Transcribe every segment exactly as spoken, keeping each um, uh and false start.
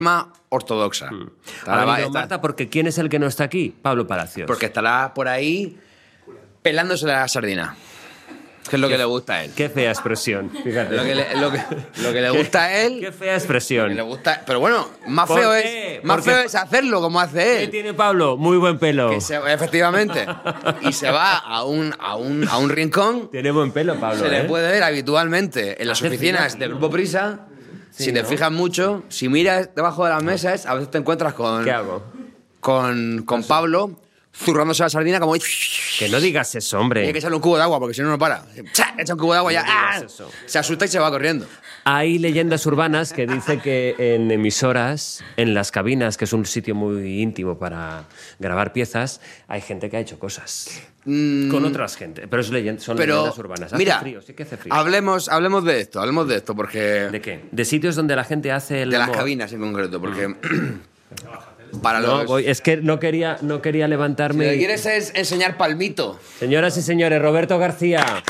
ortodoxa. Mm. Estará, Ha venido está, Marta porque ¿quién es el que no está aquí? Pablo Palacios. porque estará por ahí pelándose la sardina. Que es lo Qué- que le gusta a él. Qué fea expresión, fíjate. Lo que le, lo que, lo que le gusta a él. Qué fea que expresión. le gusta, pero bueno, más ¿Por feo qué? es más Porque- feo es hacerlo como hace ¿Qué él. tiene Pablo? Muy buen pelo. Que se- efectivamente. Y se va a un, a un, a un rincón. Tiene buen pelo, Pablo. Se le ¿eh? puede ver habitualmente en las Hace oficinas frío, del ¿no? Grupo Prisa. Sí, Si te ¿no? fijas mucho, si miras debajo de las mesas, a veces te encuentras con, ¿Qué hago? con, con Pablo zurrándose la sardina como... Que no digas eso, hombre. Tiene que echarle un cubo de agua porque si no, no para. ¡Cha! Echa un cubo de agua y ya. No digas ¡Ah! eso. Se asusta y se va corriendo. Hay leyendas urbanas que dicen que en emisoras, en las cabinas, que es un sitio muy íntimo para grabar piezas, hay gente que ha hecho cosas. Con otras gente. Pero es leyenda, son Pero, leyendas urbanas. Hace mira, frío, sí que hace frío. hablemos, hablemos de esto, hablemos de esto, porque... ¿De qué? De sitios donde la gente hace el de las amor. cabinas en concreto, porque... para No, los... voy- es que no quería, no quería Si levantarme. le y- quieres es enseñar palmito. Señoras y señores, Roberto García.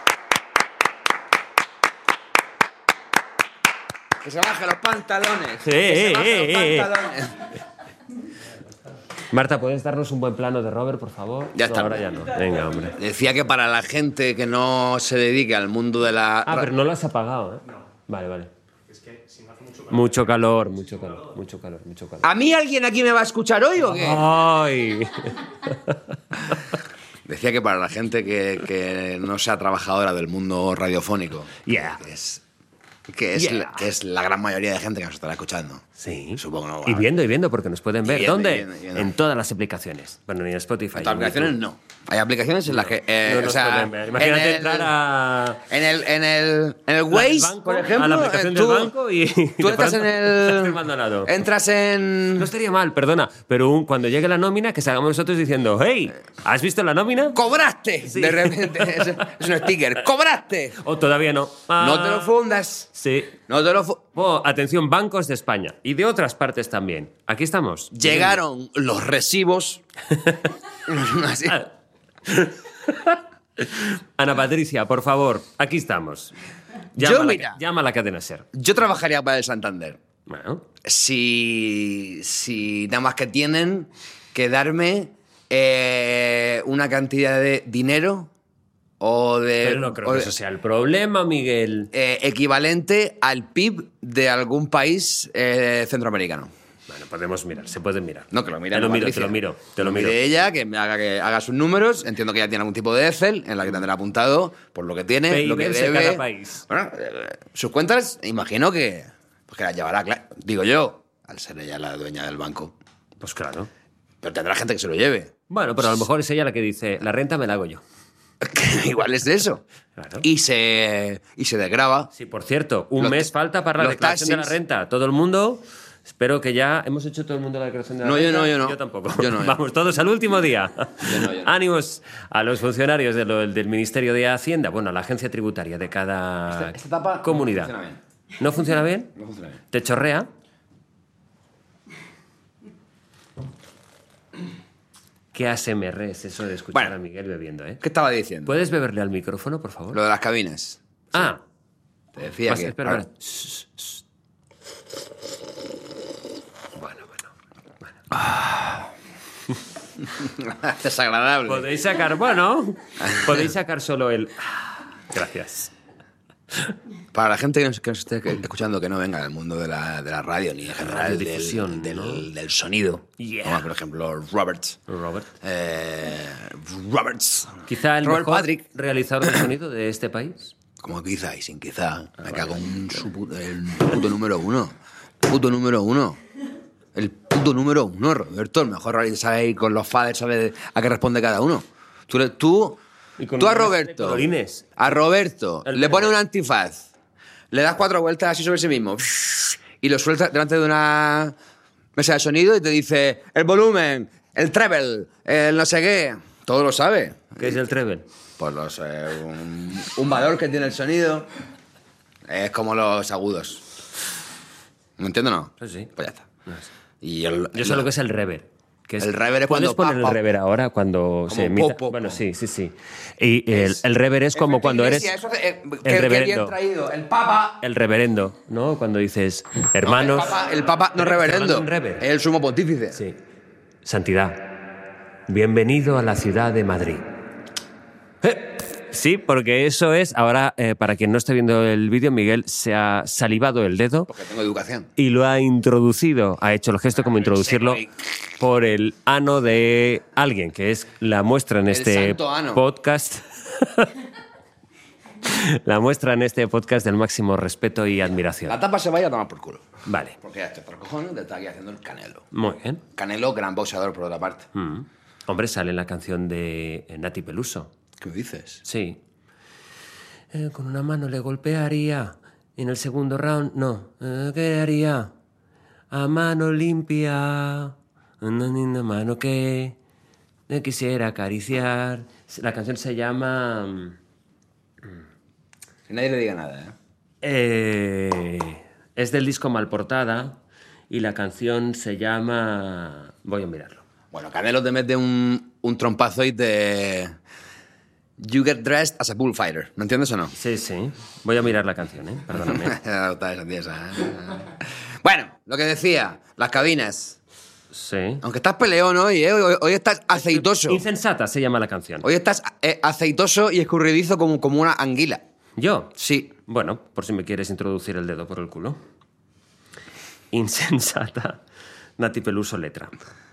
Que se baje los pantalones. Sí, que se baje eh, los eh, eh. pantalones. Marta, ¿puedes darnos un buen plano de Robert, por favor? Ya No, está. ahora ya no. Venga, hombre. Decía que para la gente que no se dedique al mundo de la... Ah, pero no lo has apagado, ¿eh? Vale, vale. Mucho calor, mucho calor, mucho calor, mucho calor. ¿A mí alguien aquí me va a escuchar hoy o qué? ¡Ay! Decía que para la gente que, que no sea trabajadora del mundo radiofónico, Yeah. que es, que, es Yeah. la, que es la gran mayoría de gente que nos estará escuchando. Sí. Supongo, ¿no? Y viendo, y viendo, porque nos pueden ver. viendo, ¿Dónde? y viendo, y viendo. En todas las aplicaciones. Bueno, ni en Spotify. En ni en aplicaciones YouTube. no. Hay aplicaciones en las que... eh, No o nos sea, pueden ver. Imagínate en el- entrar a... En el, en el, en el del Waze, banco, por ejemplo, a la aplicación eh, del tú, banco y- tú de entras en pronto estás el... firmando al lado. Entras en... No estaría mal, perdona, pero un- cuando llegue la nómina, que salgamos nosotros diciendo, hey, ¿has visto la nómina? ¡Cobraste! Sí. De repente, es, es un sticker. ¡Cobraste! O todavía no. Ah, No te lo fundas. Sí. No te lo fu- Oh, atención, bancos de España y de otras partes también. Aquí estamos. Llegaron los recibos. Así. Ana Patricia, por favor, aquí estamos. Yo, Llama, a la, mira. llama a la cadena SER. Yo trabajaría para el Santander. Bueno, Si, si nada más que tienen que darme eh, una cantidad de dinero o de, pero no creo o que de- eso sea el problema, Miguel. eh, equivalente al P I B de algún país eh, centroamericano. Bueno, podemos mirar, se puede mirar. No, que lo mire. Te lo no, miro, Patricia. te lo miro, te lo miro. mire ella, que me haga que haga sus números. Entiendo que ella tiene algún tipo de Excel en la que tendrá apuntado por lo que tiene, P I B lo que de debe. cada país. Bueno, eh, sus cuentas, imagino que, pues que las llevará, claro, digo yo, al ser ella la dueña del banco. Pues claro. Pero tendrá gente que se lo lleve. Bueno, pero a lo mejor es ella la que dice, la renta me la hago yo. Igual es de eso. Claro. Y se, y se desgrava. Sí, por cierto, un Los mes ta- falta para la los declaración de la taxis. renta. Todo el mundo, espero que ya hemos hecho todo el mundo la declaración de la No, yo renta. no, yo no. Yo tampoco. Yo no, yo. Vamos, todos al último día. Yo no, yo no. Ánimos a los funcionarios de lo- del Ministerio de Hacienda, bueno, a la agencia tributaria de cada Esta- esta tapa no comunidad. funciona bien. ¿No funciona bien? No funciona bien. ¿Te chorrea? ¿Qué A S M R es eso de escuchar Bueno. a Miguel bebiendo, eh? ¿Qué estaba diciendo? ¿Puedes beberle al micrófono, por favor? Lo de las cabinas. Ah, Te decía Vas- que... espera, ahora- espera. Shh, shh. Bueno, bueno. bueno. Desagradable. Podéis sacar, bueno, podéis sacar solo el... Gracias. Para la gente que nos, que nos esté escuchando que no venga del mundo de la, de la radio ni en general del, Radiodifusión, del, ¿no? del sonido, Yeah. como por ejemplo Roberts, Robert. eh, Roberts, Quizá el Robert mejor Patrick, realizador de sonido de este país. como quizá y sin quizá, me cago en su puto, el puto número uno, puto número uno, el puto número uno, Roberto, el mejor realizador ahí con los faders, sabe a qué responde cada uno. Tú, le- tú, Y con tú a un resto de Roberto, colorines. a Roberto El le pone Robert. un antifaz, le das cuatro vueltas así sobre sí mismo y lo sueltas delante de una mesa de sonido y te dice el volumen, el treble, el no sé qué. Todo lo sabe. ¿Qué es el treble? Pues los, eh, un, un valor que tiene el sonido es como los agudos. ¿Me entiendo no? Sí, sí. Pues ya está. No sé. Y el, Yo sé lo que es el reverb, Que es, el rever es ¿puedes cuando... poner pa, pa, el rever ahora cuando se emita? po, po, Bueno, po. sí, sí, sí. Y el, el rever es como cuando eres... Iglesia, eso, eh, el qué- qué reverendo. bien traído. El papa... El reverendo, ¿no? Cuando dices, No, hermanos... el papa, el papa no Te reverendo. mando un rever. Es el sumo pontífice. Sí. Santidad, bienvenido a la ciudad de Madrid. Eh, Sí, porque eso es... Ahora, eh, para quien no esté viendo el vídeo, Miguel se ha salivado el dedo Porque tengo educación. y lo ha introducido, ha hecho el gesto como introducirlo por el ano de alguien, que es la muestra en este santo ano. podcast. La muestra en este podcast del máximo respeto y admiración. La tapa se vaya a tomar por culo. Vale, Porque ya estoy por cojones de estar aquí haciendo el Canelo. muy bien. Canelo, gran boxeador por otra parte. Mm. Hombre, sale en la canción de Nati Peluso. ¿Qué me dices? Sí. Eh, con una mano le golpearía. Y en el segundo round, no. Eh, ¿Qué haría? A mano limpia. Una linda mano que le quisiera acariciar. La canción se llama... mm, Que nadie le diga nada, ¿eh? eh, es del disco Malportada. Y la canción se llama... Voy a mirarlo. Bueno, Canelo te mete un, un trompazo y te... You get dressed as a bullfighter. ¿No entiendes o no? Sí, sí. Voy a mirar la canción, ¿eh? Perdóname. Está esa tiesa, ¿eh? Bueno, lo que decía, las cabinas. Sí. Aunque estás peleón hoy, ¿eh? Hoy, hoy estás aceitoso. Insensata se llama la canción. Hoy estás eh, aceitoso y escurridizo como, como una anguila. ¿Yo? Sí. Bueno, por si me quieres introducir el dedo por el culo. Insensata. Nati Peluso, letra.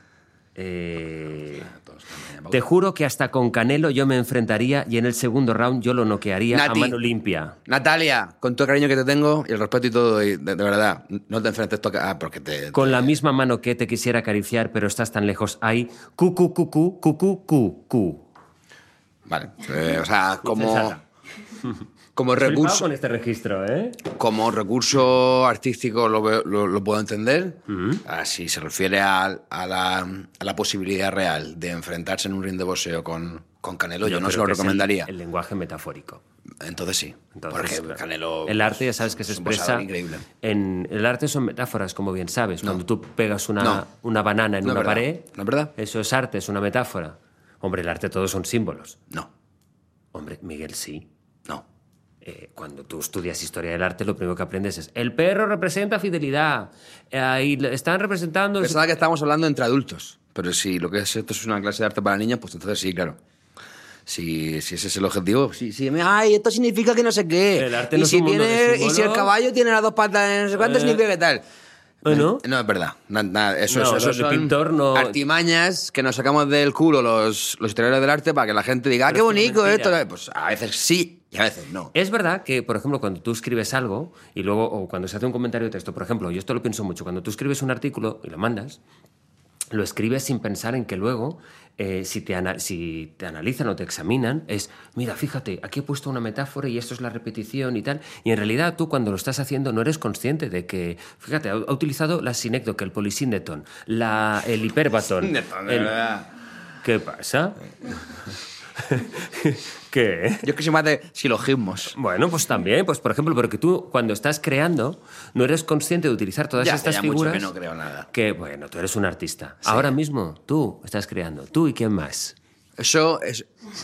Eh, te juro que hasta con Canelo yo me enfrentaría y en el segundo round yo lo noquearía Nati. a mano limpia. Natalia, con todo el cariño que te tengo y el respeto y todo, y de, de verdad, no te enfrentes tú a... Ah, porque te... Con la misma mano que te quisiera acariciar, pero estás tan lejos. Ahí, cu, cu, cu, cu, cu, cu, cu, cu. Vale. Eh, o sea, como... Insensata. Como Flipado recurso, con este registro, ¿eh? como recurso artístico lo, veo- lo, lo puedo entender. Ah, si se refiere a, a, la, a la posibilidad real de enfrentarse en un ring de boxeo con, con Canelo, yo, no se creo lo que es el- recomendaría. El, lenguaje metafórico. Entonces sí. Entonces, porque claro. Canelo... El arte, ya sabes que se es un boxeador expresa. increíble. En el arte son metáforas, como bien sabes. Cuando tú pegas una, No. una banana en No es una verdad. pared. No es verdad. Eso es arte, es una metáfora. Hombre, el arte todos son símbolos. No, Hombre, Miguel, sí. no. Eh, cuando tú estudias historia del arte, lo primero que aprendes es el perro representa fidelidad. Eh, ahí le- están representando... Pensaba que estábamos hablando entre adultos, pero si lo que es esto es una clase de arte para niños, pues entonces sí, claro. Si, si ese es el objetivo, si, si me- ay, esto significa que no sé qué. El arte y no es si un mundo de tiene, y si el símbolos. caballo tiene las dos patas, no sé cuánto, Eh. significa que tal. ¿Eh, no? No, es verdad. Na- na- eso, No, eso, los eso de son pintor no- artimañas que nos sacamos del culo los, los historiadores del arte para que la gente diga, ah, qué Pero es bonito mentira. esto. Pues a veces sí y a veces no. Es verdad que, por ejemplo, cuando tú escribes algo y luego, o cuando se hace un comentario de texto, por ejemplo, yo esto lo pienso mucho, cuando tú escribes un artículo y lo mandas, lo escribes sin pensar en que luego, eh, si, te ana- si te analizan o te examinan, es, mira, fíjate, aquí he puesto una metáfora y esto es la repetición y tal. Y en realidad tú cuando lo estás haciendo no eres consciente de que, fíjate, ha, ha utilizado la sinécdoque, el polisíndeton, la, el hiperbatón. De el- verdad. ¿Qué pasa? ¿Qué? Yo es que soy más de silogismos. Bueno, pues también, pues por ejemplo, porque tú cuando estás creando no eres consciente de utilizar todas Ya, estas ya mucho figuras. que no creo nada. Que, bueno, tú eres un artista. Ahora mismo tú estás creando. ¿Tú y quién más? Eso es...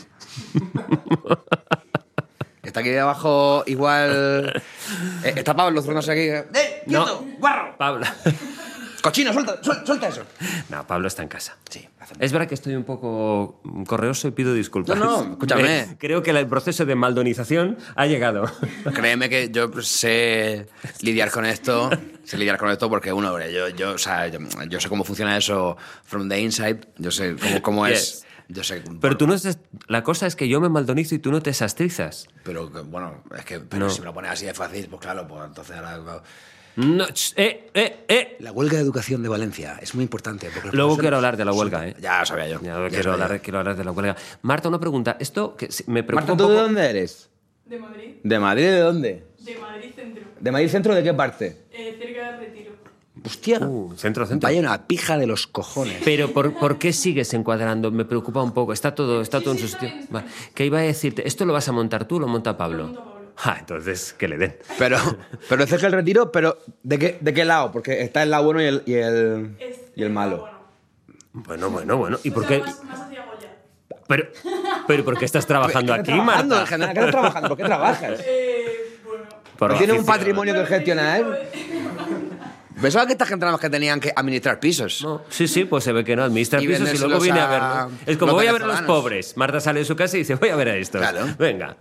Está aquí abajo igual... Eh, Está Pablo Zornos aquí. ¡Eh, quieto, guarro! Pablo. Cochino, suelta, suel- suelta eso. No, Pablo está en casa. Sí, hace- Es verdad que estoy un poco correoso y pido disculpas. No, no, escúchame. Eh, Creo que el proceso de maldonización ha llegado. Créeme que yo sé lidiar con esto, sé lidiar con esto porque, uno, yo, yo, o sea, yo, yo sé cómo funciona eso from the inside, yo sé cómo, cómo Yes. es... Yo sé, Pero tú no estás... La cosa es que yo me maldonizo y tú no te sastrizas. pero que, bueno, es que pero No. si me lo pones así de fácil, pues claro, pues entonces ahora... No, ch, eh, eh, eh. La huelga de educación de Valencia es muy importante. Porque los Luego profesores- quiero hablar de la huelga, ¿eh? Ya lo sabía yo. Ya, ya quiero, sabía hablar, yo. quiero hablar de la huelga. Marta, una pregunta. Esto que sí, me preocupa Marta, un ¿tú poco... de dónde eres? De Madrid. ¿De Madrid de dónde? De Madrid Centro. ¿De Madrid Centro de qué parte? Eh, cerca del Retiro. Hostia. Uh, centro, centro. Vaya una pija de los cojones. Pero ¿por, ¿por qué sigues encuadrando? Me preocupa un poco. Está todo, está todo en su sitio. Vale. ¿Qué iba a decirte? ¿Esto lo vas a montar tú o lo monta Pablo? Lo monta Pablo. Ah, entonces que le den. Pero, pero es cerca del Retiro, pero ¿de qué, ¿de qué lado? Porque está el lado bueno y el, y el, Es y el malo. bueno. Bueno, bueno, bueno. ¿Y por qué? Más, más hacia Goya. Pero, pero ¿por qué estás trabajando ¿Qué aquí, estás trabajando, Marta? en general? ¿Qué estás trabajando? ¿Por qué trabajas? Eh, bueno. Por ¿No tienes un afición. patrimonio que gestionar? Pensaba que esta gente nada más que tenían que administrar pisos. No, sí, sí, pues se ve que no administra Y pisos y luego vendérselos viene a, a verlo. Es como los voy a ver a los venezolanos. pobres. Marta sale de su casa y dice voy a ver a estos. Claro. Venga.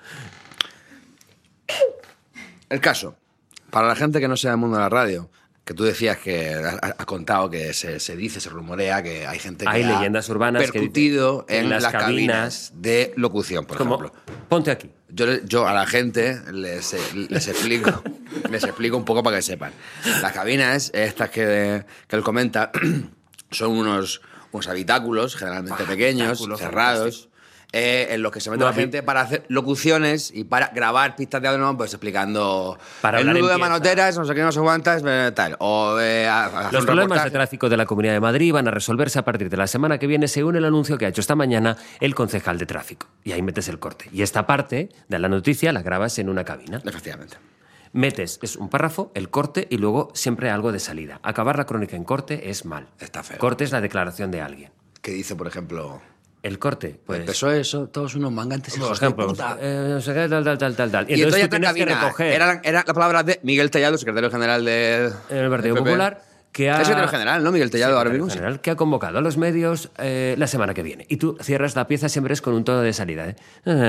El caso, para la gente que no sea del mundo de la radio, que tú decías que has has contado que se, se dice, se rumorea que hay gente que Hay ha leyendas urbanas que percutido dicen que en, en las las cabinas, cabinas de locución, por Como, ejemplo. ponte aquí. Yo, le- yo a la gente les, eh, les explico les explico un poco para que sepan. Las cabinas, estas que, que él comenta, son unos, unos habitáculos, generalmente pequeños, Habitáculos, cerrados, eh, en los que se mete No, la gente para hacer locuciones y para grabar pistas de audio, pues explicando Para el hablar nudo de en pieza. manoteras, no sé qué, no sé cuántas, eh, tal. O eh, a- a hacer Los un problemas de reportaje. tráfico de la Comunidad de Madrid van a resolverse a partir de la semana que viene, según el anuncio que ha hecho esta mañana el concejal de tráfico. Y ahí metes el corte. Y esta parte de la noticia la grabas en una cabina. Efectivamente. Metes, es un párrafo, el corte y luego siempre algo de salida. Acabar la crónica en corte es mal. Está feo. Corte es la declaración de alguien. Que dice, por ejemplo, El corte, pues... el P S O E, eso, todos unos mangantes Por hijos de ejemplo, puta. eh, no sé qué, tal, tal, tal, tal, tal. Y, Y entonces entonces tú tienes que cabina, recoger Eran era la palabra de Miguel Tellado, secretario general de, en el Partido del P P. Popular que ha... Es secretario general, ¿no? Miguel Tellado ahora Secretario mismo. sí. general, que ha convocado a los medios eh, la semana que viene. Y tú cierras la pieza siempre es con un tono de salida. ¿eh?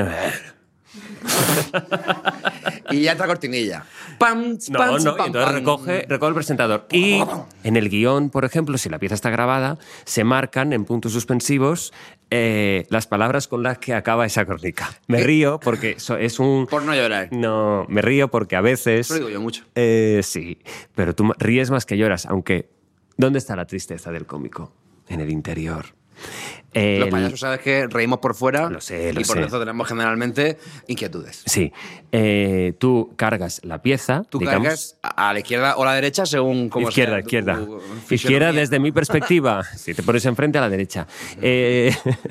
Y ya entra cortinilla. Pam, No, pam, no, y pam, entonces pam. recoge, recoge el presentador. Y en el guión, por ejemplo, si la pieza está grabada, se marcan en puntos suspensivos eh, las palabras con las que acaba esa crónica. Me río porque eso es un... Por no llorar. No, me río porque a veces... Eso lo digo yo mucho. Eh, sí, pero tú ríes más que lloras, aunque... ¿Dónde está la tristeza del cómico? En el interior. Los El- payasos, ¿sabes que reímos por fuera? Lo sé, lo Y por sé. eso tenemos generalmente inquietudes. Sí, eh, tú cargas la pieza, Tú digamos... cargas a a la izquierda o a la derecha según cómo Izquierda, sea izquierda. tu Izquierda fisionomía. desde mi perspectiva. Si te pones enfrente a la derecha. Eh,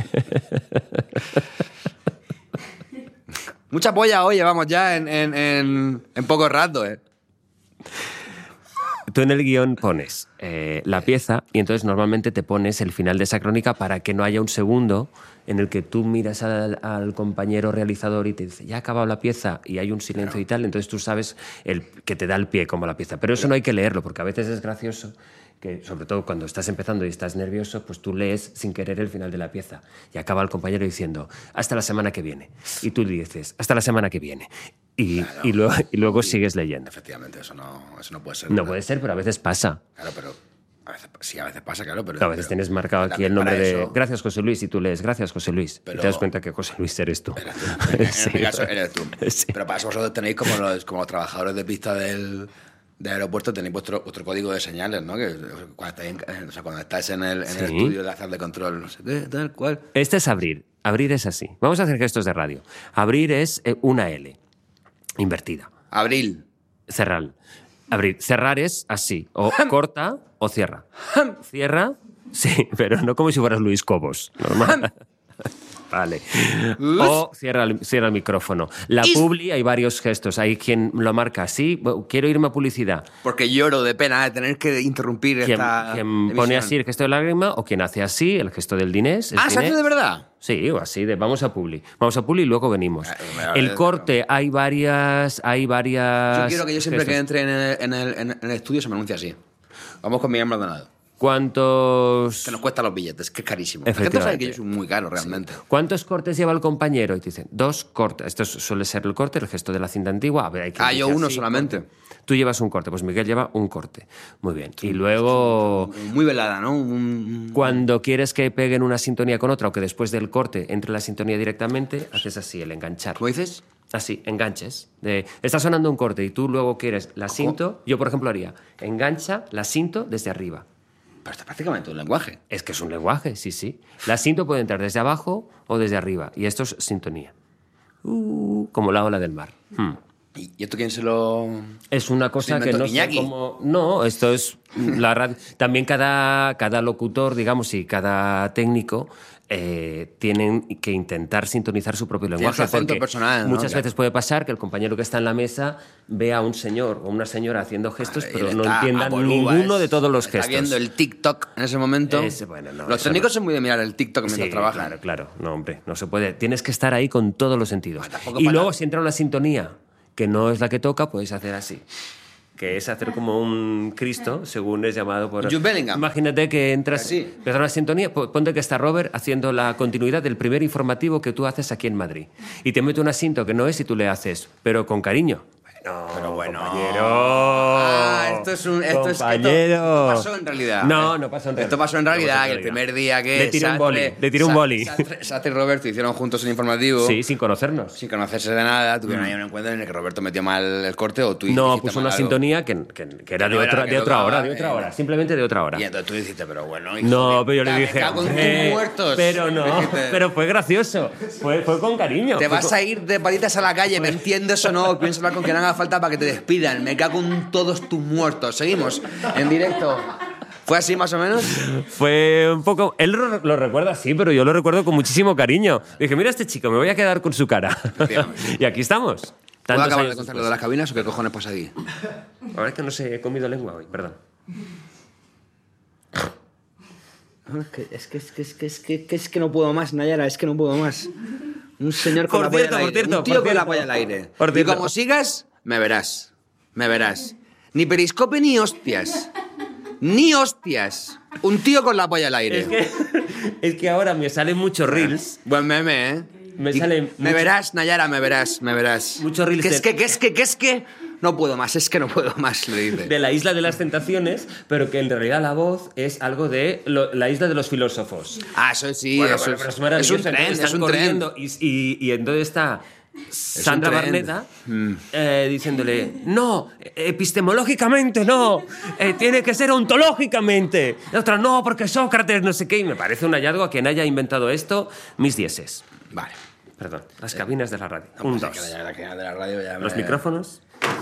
Mucha polla hoy llevamos ya en, en, en, en poco rato, ¿eh? tú en el guión pones eh, la pieza y entonces normalmente te pones el final de esa crónica para que no haya un segundo en el que tú miras al, al compañero realizador y te dice, ya ha acabado la pieza y hay un silencio y tal, entonces tú sabes el, que te da el pie como la pieza. Pero eso no hay que leerlo porque a veces es gracioso que, sobre todo cuando estás empezando y estás nervioso, pues tú lees sin querer el final de la pieza y acaba el compañero diciendo, hasta la semana que viene. Y tú dices, hasta la semana que viene. Y, Claro. y, luego, y luego sigues leyendo. Efectivamente, eso no, eso no puede ser. No ¿verdad? puede ser, pero a veces pasa. Claro, pero... A veces, sí, a veces pasa, claro, pero... A veces pero tienes marcado aquí también el nombre para de eso- Gracias José Luis y tú lees Gracias José Luis Pero- y te das cuenta que José Luis eres tú. Eres tú. En Sí. mi caso, eres tú. Sí. Pero para eso vosotros tenéis como los, como los trabajadores de pista del, del aeropuerto, tenéis vuestro, vuestro código de señales, ¿no? Que cuando estáis en, o sea, cuando estáis en el, en el Sí. estudio de azar de control, no sé qué, tal cual. Este es abrir. Abrir es así. Vamos a hacer gestos de radio. Abrir es eh, una L invertida. Abril. Cerrar. Abrir. Cerrar es así. O corta o cierra. Cierra, sí, pero no como si fueras Luis Cobos. Normal. Vale. O cierra el, cierra el micrófono. La publi hay varios gestos. Hay quien lo marca así. Bueno, quiero irme a publicidad. Porque lloro de pena de tener que interrumpir Quien, esta quien emisión. pone así el gesto de lágrima o quien hace así el gesto del dinés. el Ah, ¿se hace dinés. de verdad? Sí, o así de vamos a publi. Vamos a publi y luego venimos. Eh, me- El corte, hay varias... Hay varias Yo quiero que yo siempre gestos. que entre en el, en, el, en el estudio se me anuncie así. Vamos con Miguel Maldonado. ¿Cuántos... Que nos cuesta los billetes, que es carísimo. La gente Efectivamente. sabe que yo soy muy caro realmente. ¿Cuántos cortes lleva el compañero? Y te dicen, dos cortes. Esto suele ser el corte, el gesto de la cinta antigua. A ver, hay que Ah, yo decir uno así, solamente. corte. Tú llevas un corte, pues Miguel lleva un corte. Muy bien. Y luego, Muy velada, ¿no? Un- cuando quieres que peguen una sintonía con otra o que después del corte entre la sintonía directamente, haces así, el enganchar. ¿Cómo dices? Así, enganches. De, está sonando un corte y tú luego quieres la cinto. Yo, por ejemplo, haría engancha la cinto desde arriba. Pero esto es prácticamente un lenguaje. Es que es un lenguaje, sí, sí. La cinto puede entrar desde abajo o desde arriba. Y esto es sintonía. Uh, como la ola del mar. Hmm. ¿Y y esto quién se lo...? Es una cosa que inventó no sé Iñaki? cómo... No, esto es la radio. También cada, cada locutor, digamos, y cada técnico eh, tienen que intentar sintonizar su propio lenguaje. su acento porque personal, ¿no? muchas Claro. veces puede pasar que el compañero que está en la mesa vea a un señor o una señora haciendo gestos, Ahí pero él no está entiendan a Bolúa, ninguno es- de todos los está gestos. viendo el TikTok en ese momento. Ese, bueno, no, Los eso técnicos no. son muy de mirar el TikTok mientras Sí, trabajan. claro, claro. No, hombre, no se puede. Tienes que estar ahí con todos los sentidos. Bueno, tampoco Y para luego, tanto. si entra una sintonía que no es la que toca, puedes hacer así. Que es hacer como un Cristo, según es llamado por... Jude Bellingham. Imagínate que entras... Así. Empieza una sintonía, po- ponte que está Robert haciendo la continuidad del primer informativo que tú haces aquí en Madrid. Y te mete un asinto que no es y tú le haces, pero con cariño. Bueno, Pero bueno. compañero. Ah, esto es un. Esto es, compañero. esto pasó en realidad. No, no pasó en realidad. Esto pasó en No realidad, pasó en que el realidad. primer día que. Le tiré un Sastre- boli, le tiré un Sa- boli. Sastre, Sastre y Roberto hicieron juntos el informativo. Sí, sin conocernos. Sin conocerse de nada, tuvieron ahí un encuentro en el que Roberto metió mal el corte o tú No, hiciste puso mal una algo. sintonía que, que- que era Que de no era otra, la que de otra tocaba, hora, de otra eh. hora, simplemente de otra hora. Y entonces tú dijiste, pero bueno. hijo No, de pero yo le puta, dije, Me cago en tus "Eh, muertos. pero no, Dijiste, pero fue gracioso, fue, fue con cariño. Te fue vas con- a ir de palitas a la calle, ¿me entiendes o no? Piensa hablar con quien haga falta para que te despidan. Me cago en todos tus muertos. Seguimos en directo. ¿Fue así más o menos? Fue un poco... Él lo, lo recuerda así, pero yo lo recuerdo con muchísimo cariño. Dije, mira a este chico, me voy a quedar con su cara. Efectivamente. Y aquí estamos. ¿Puedo Tantos acabar de años contar lo después. de las cabinas o qué cojones pasa aquí? La verdad es que no sé, he comido lengua hoy, perdón. No, es, que, es, que, es, que, es, que, es, que, que es que no puedo más, Nayara, es que no puedo más. Un señor con Por la polla cierto, al por aire. cierto, un tío por con la cierto. polla al aire. Por Y cierto. como sigas, me verás. Me verás. Ni periscope ni hostias. Ni hostias. Un tío con la polla al aire. Es que, es que ahora me salen muchos reels. Buen meme, ¿eh? Me Y- sale Me mucho- verás, Nayara, me verás, me verás. Muchos reels Que de- es que, que es que, que es que... No puedo más, es que no puedo más, le dice. De la isla de las tentaciones, pero que en realidad la voz es algo de lo- la isla de los filósofos. Ah, eso sí, Bueno, eso pero- es, pero es maravilloso. un tren, Entonces es están un tren. corriendo Y, y, y entonces está Sandra tren. Barneda eh, diciéndole, no, epistemológicamente no, eh, tiene que ser ontológicamente. La otra, no, porque Sócrates no sé qué. Y me parece un hallazgo a quien haya inventado esto, mis dieces. Vale. Perdón, las cabinas de la radio. No, un, pues dos. es que la- la que de la radio ya Los me- micrófonos.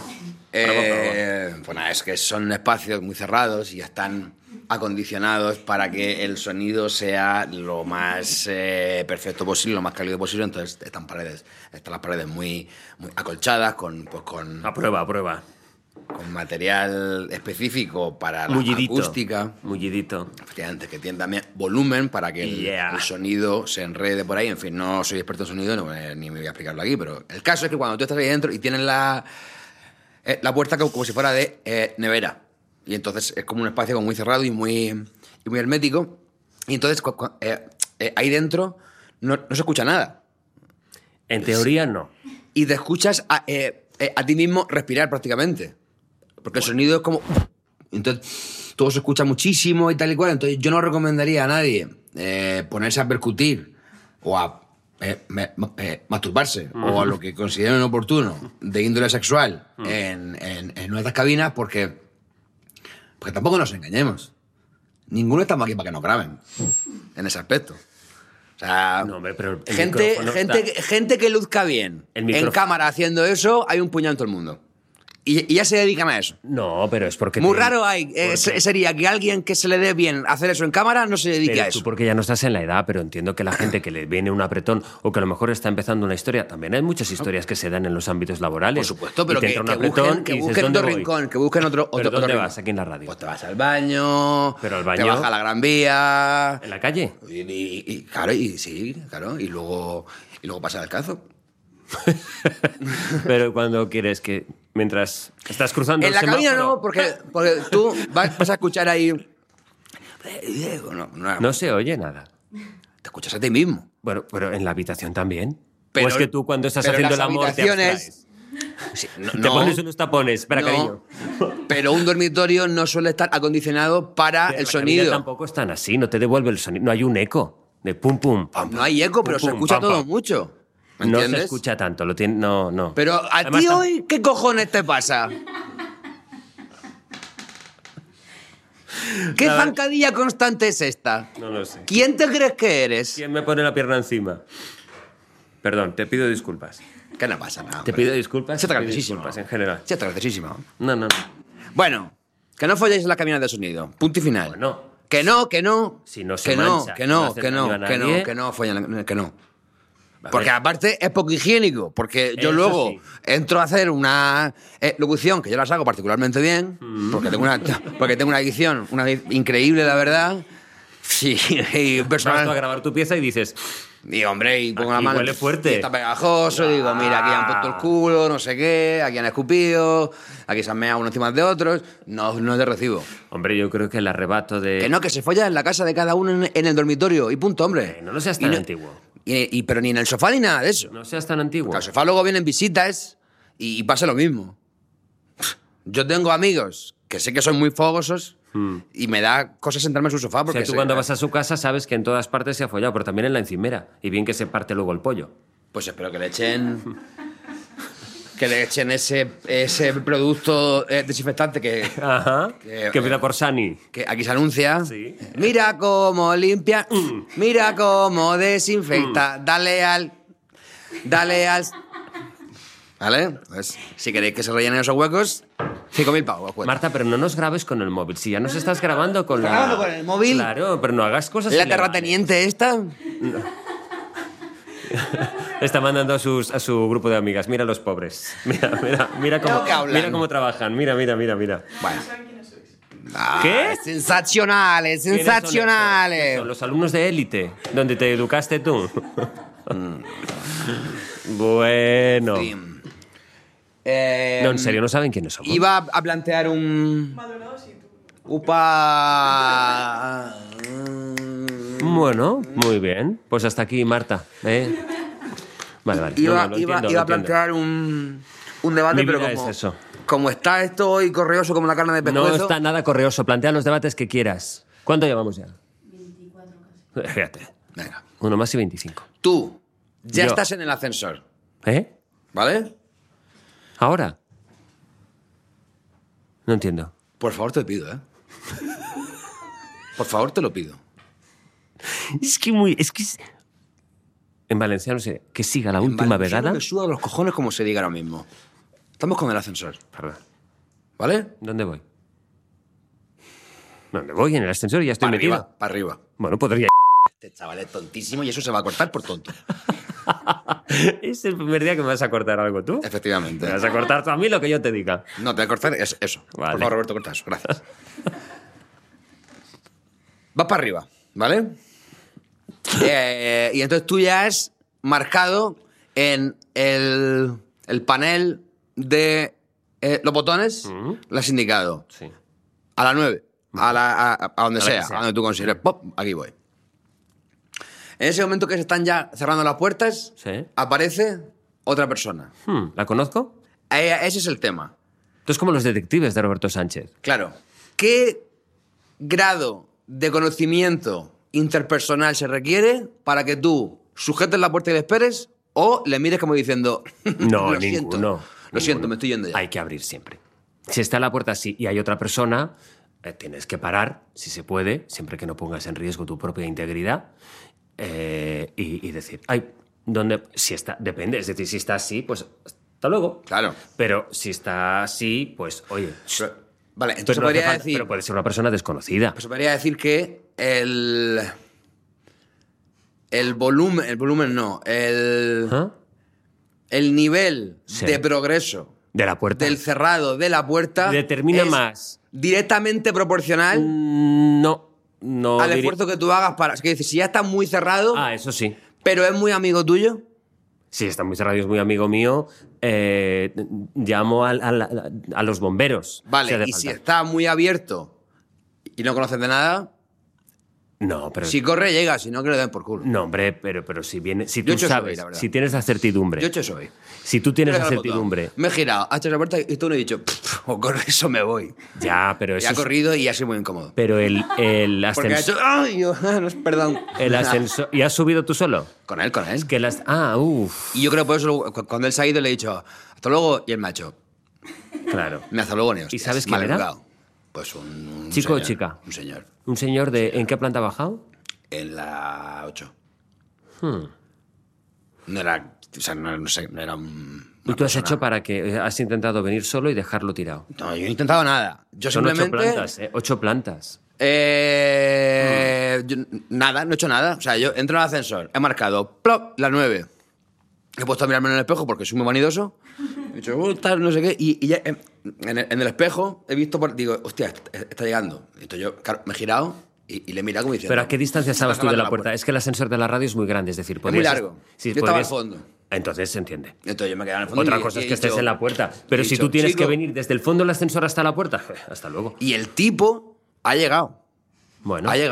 Eh, pues nada, es que son espacios muy cerrados y están acondicionados para que el sonido sea lo más eh, perfecto posible, lo más cálido posible. Entonces están paredes, están las paredes muy, muy acolchadas con, pues, con, A prueba, a prueba. con material específico para la Mullidito. acústica. Mullidito. Efectivamente, que tiene también volumen para que el, Yeah. el sonido se enrede por ahí. En fin, no soy experto en sonido no, eh, ni me voy a explicarlo aquí, pero el caso es que cuando tú estás ahí dentro y tienes la, eh, la puerta como, como si fuera de eh, nevera, y entonces es como un espacio como muy cerrado y muy, y muy hermético, y entonces cu- cu- eh, eh, ahí dentro no, no se escucha nada. En teoría, no. Y te escuchas a, eh, eh, a ti mismo respirar prácticamente. Porque el sonido es como... Entonces todo se escucha muchísimo y tal y cual. Entonces yo no recomendaría a nadie eh, ponerse a percutir o a eh, me- eh, masturbarse o a lo que consideren oportuno de índole sexual en, en, en nuestras cabinas porque, porque tampoco nos engañemos. Ninguno estamos aquí para que nos graben en ese aspecto. O sea, No, hombre, pero el gente, micrófono gente, está- que- gente que luzca bien El en micrófono. cámara haciendo eso, hay un puñado en todo el mundo. Y, y ya se dedican a eso. No, pero es porque... Muy te- raro hay, eh, porque- se- sería que alguien que se le dé bien hacer eso en cámara no se dedique Pero a tú eso. porque ya no estás en la edad, pero entiendo que la gente que le viene un apretón o que a lo mejor está empezando una historia, también hay muchas historias que se dan en los ámbitos laborales. Por supuesto, pero Y te que, entra un que apretón busquen, que y dices, busquen ¿dónde otro voy? rincón, que busquen otro, otro, ¿Pero otro dónde rincón. vas aquí en la radio? Pues te vas al baño, Pero al te baño- vas a la Gran Vía... ¿En la calle? Y, y- y- claro, y sí, claro, y luego, y luego pasa el cazo. Pero cuando quieres que... Mientras estás cruzando En el la cabina semáforo, no, porque, porque tú vas, vas a escuchar ahí... No, no, no se oye nada. te escuchas a ti mismo. Bueno, pero en la habitación también. Pero- o es que tú cuando estás pero haciendo las el amor te habitaciones- abstraes. Sí, no, Te no, pones unos tapones. Espera, no, cariño. pero un dormitorio no suele estar acondicionado para Pero el la cabina sonido. tampoco están así, no te devuelve el sonido. No hay un eco de pum, pum, pam, No hay eco, pero pum, se pum, escucha pam, todo pam. mucho. ¿Me No entiendes? se escucha tanto, lo tiene, no, no. Pero a Además, ti tam- hoy, ¿qué cojones te pasa? ¿Qué Nada. zancadilla constante es esta? No lo sé. ¿Quién te crees que eres? ¿Quién me pone la pierna encima? Perdón, te pido disculpas. Que no pasa nada. Te hombre. pido disculpas. Sí, está te pido graciosísimo. disculpas en general. Sí, está graciosísimo. No, no, no. Bueno, que no folléis en las cabinas de sonido. Punto y final. Bueno. Que no, que no. Si no se que no, mancha, que no no, hace que no, daño a que nadie. no, que no follen, que no. A Porque ver. aparte es poco higiénico, porque yo Eso luego sí. entro a hacer una eh, locución que yo las hago particularmente bien, Mm. porque tengo una porque tengo una edición una edi- increíble, la verdad. Sí, y Vas tú a personal. grabar tu pieza y dices, Y hombre, y pongo Aquí la mano. huele fuerte. y está pegajoso, y digo, mira, aquí han puesto el culo, no sé qué, aquí han escupido, aquí se han meado unos encima de otros. No, no es de recibo. hombre, yo creo que el arrebato de... Que no, que se folla en la casa de cada uno en, en el dormitorio, y punto, hombre. Eh, no, no seas Y tan antiguo. Y, y- pero ni en el sofá ni nada de eso. No seas tan antiguo. Al sofá luego vienen visitas y, y pasa lo mismo. Yo tengo amigos que sé que son muy fogosos y me da cosas sentarme en su sofá O porque sea, tú sé- cuando vas a su casa sabes que en todas partes se ha follado, pero también en la encimera. Y bien que se parte luego el pollo. Pues espero que le echen que le echen ese, ese producto eh, desinfectante que, Ajá. Que- Que empieza por Sani. que aquí se anuncia. Sí. Mira cómo limpia, mira cómo desinfecta, dale al dale al ¿Vale? Pues si queréis que se rellenen esos huecos, cinco mil pavos. cuesta. Marta, pero no nos grabes con el móvil. Si ya nos estás grabando con la... grabando con el móvil? Claro, pero no hagas cosas ¿Es la ilegales. terrateniente esta? Está mandando a, sus, a su grupo de amigas. Mira los pobres. Mira, mira, mira cómo, Lo que hablan. mira cómo trabajan. Mira, mira, mira, mira. Bueno. ¿Saben quiénes sois? Ah, ¿Qué? Sensacionales, ¿Quiénes son sensacionales. estos? Son los alumnos de élite, donde te educaste tú. Bueno. Sí. Eh, No, en serio, no saben quiénes somos. Iba a plantear un. Maldonado sí, tú. Upa. Bueno, muy bien. Pues hasta aquí, Marta. ¿eh? Vale, vale. Iba, No, no, lo iba- entiendo, iba lo a plantear un, un debate, Mi pero vida como, es eso. como está esto hoy correoso como la carne de entiendo. pescuezo. No está nada correoso. Plantea los debates que quieras. ¿Cuánto llevamos ya? veinticuatro casi. Fíjate. Venga. Uno más y veinticinco. Tú ya Yo. estás en el ascensor, ¿Eh? ¿vale? ¿Ahora? No entiendo. Por favor, te pido, ¿eh? Por favor, te lo pido. Es que muy... Es que... es- En valenciano se... Que siga la última Vale, vegada. Me suda los cojones como se diga ahora mismo. Estamos con el ascensor, Perdón. ¿vale? ¿Dónde voy? ¿Dónde voy? En el ascensor y ya estoy Para metido. arriba, para arriba. Bueno, podría... Este chaval es tontísimo y eso se va a cortar por tonto. Es el primer día que me vas a cortar algo tú. Efectivamente. Me vas a cortar tú a mí lo que yo te diga. No, te voy a cortar es- eso. Vale. Por favor, Roberto, corta eso. Gracias. Vas para arriba, ¿vale? Eh, y entonces tú ya has marcado en el, el panel de eh, los botones, Ujú. lo has indicado. Sí. A las nueve. A, la, a, a donde A la que sea, sea. a donde tú consideres. Pop, aquí voy. En ese momento que se están ya cerrando las puertas, Sí. aparece otra persona. Hmm, ¿La conozco? Eh, Ese es el tema. Tú es como los detectives de Roberto Sánchez. Claro. ¿Qué grado de conocimiento interpersonal se requiere para que tú sujetes la puerta y le esperes o le mires como diciendo... No, lo siento, ninguno. Lo siento, Ninguno. me estoy yendo ya. Hay que abrir siempre. Si está la puerta así y hay otra persona, eh, tienes que parar, si se puede, siempre que no pongas en riesgo tu propia integridad, eh, y, y decir, ay, ¿dónde? Si está, depende, es decir, si está así, pues hasta luego. Claro. Pero si está así, pues, oye. Pero- vale, Pero, entonces no hace podría falta- decir... pero puede ser una persona desconocida. Pues se podría decir que el... El volumen... El volumen no. El... ¿Ah? El nivel Sí. de progreso De la puerta. del cerrado de la puerta... Determina es más. directamente proporcional Mm, No, no. al diría- esfuerzo que tú hagas para... Es que decir, si ya está muy cerrado, Ah, eso sí. pero es muy amigo tuyo... Si está muy cerrado y es muy amigo mío, eh, llamo al- al- a, los bomberos. Vale, si hace y si falta. está muy abierto y no conoces de nada, No, pero... si corre llega, si no que le den por culo. No, hombre, pero, pero si viene... Si Yo tú he hecho eso hoy, sabes, la verdad. si tienes la certidumbre... Yo he hecho eso hoy. Si tú tienes Le he la dado al botón. certidumbre... Me he girado, ha hecho la puerta y tú no he dicho, "Pff, o con eso me voy. Ya, pero Y eso... ha es- corrido y ha sido muy incómodo. Pero el, el Porque ha ascensor... hecho, ¡ay! Yo, ah, no, perdón. El ascensor... ¿Y has subido tú solo? Con él, con él. Que las... Ah, uff. Y yo creo que por eso luego, cu- cuando él se ha ido le he dicho, hasta luego, y él me ha hecho, Claro. me hasta luego, ni hostias, ¿Y sabes quién era? maleducado. Pues un, un ¿Chico o señor, chica? Un señor. ¿Un señor de... ¿En qué planta ha bajado? En la ocho. Hmm. No era O sea, no, no sé, no era un... ¿Y tú has hecho para que has intentado venir solo y dejarlo tirado? No, yo no he intentado nada. Yo Son simplemente... ocho plantas, ¿eh? Ocho plantas. Eh, yo- nada, no he hecho nada. O sea, yo entro en el ascensor, he marcado plop, la nueve. He puesto a mirarme en el espejo porque soy muy vanidoso. He dicho, "Uh, tal, no sé qué". Y, y ya, eh, en, el, en el espejo he visto, por, digo, hostia, está, está llegando. Y entonces yo, claro, me he girado y, y le he mirado como diciendo... ¿Pero a qué distancia estabas tú de cerrando la puerta? Es que el ascensor de la radio es muy grande, es decir, Es muy podrías- largo. Sí, Yo estaba al podrías- fondo. Entonces se entiende. Entonces yo me quedaba en el fondo. Otra y- cosa y es he que estés dicho- en la puerta. he Pero si dicho, tú tienes "Chico". que venir desde el fondo del ascensor hasta la puerta, hasta luego. Y el tipo ha llegado. Bueno. Ha llegado.